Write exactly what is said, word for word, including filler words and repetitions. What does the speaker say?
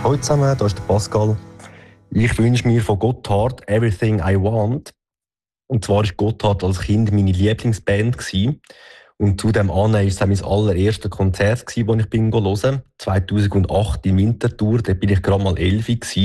Hallo zusammen, hier ist der Pascal. Ich wünsche mir von Gotthard «Everything I Want». Und zwar war Gotthard als Kind meine Lieblingsband. Gewesen. Und zu dem an war es mein allererstes Konzert, das ich hören bin. zweitausendacht in Winterthur, da bin ich gerade mal elf.